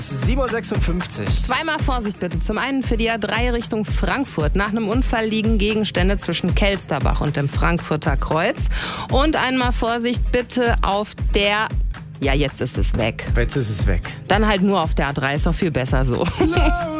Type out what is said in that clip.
7:56 Uhr. Zweimal Vorsicht bitte. Zum einen für die A3 Richtung Frankfurt. Nach einem Unfall liegen Gegenstände zwischen Kelsterbach und dem Frankfurter Kreuz. Und einmal Vorsicht bitte auf der... Ja, jetzt ist es weg. Jetzt ist es weg. Dann halt nur auf der A3, ist doch viel besser so.